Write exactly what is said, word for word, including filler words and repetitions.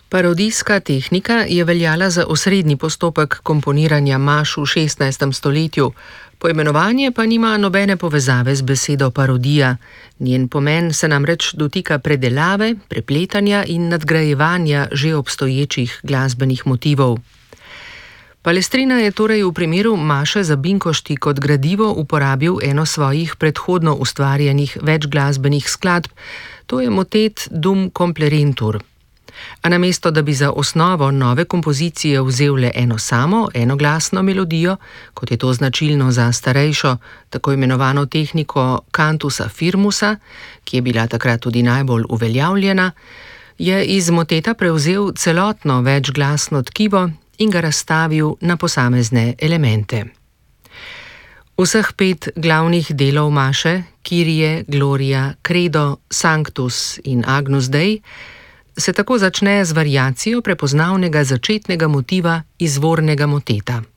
Parodijska tehnika je veljala za osrednji postopek komponiranja maš v šestnajstem stoletju, poimenovanje pa nima nobene povezave z besedo parodija. Njen pomen se namreč dotika predelave, prepletanja in nadgrajevanja že obstoječih glasbenih motivov. Palestrina je torej v primeru maše za binkošti kot gradivo uporabil eno svojih predhodno ustvarjenih več glasbenih skladb, to je motet Dum complerentur. A namesto, da bi za osnovo nove kompozicije vzel le eno samo, enoglasno melodijo, kot je to značilno za starejšo, tako imenovano tehniko cantusa firmusa, ki je bila takrat tudi najbolj uveljavljena, je iz moteta prevzel celotno večglasno tkivo in ga razstavil na posamezne elemente. Vseh pet glavnih delov maše, Kyrie, Gloria, Credo, Sanctus in Agnus Dei, se tako začne z variacijo prepoznavnega začetnega motiva izvornega moteta.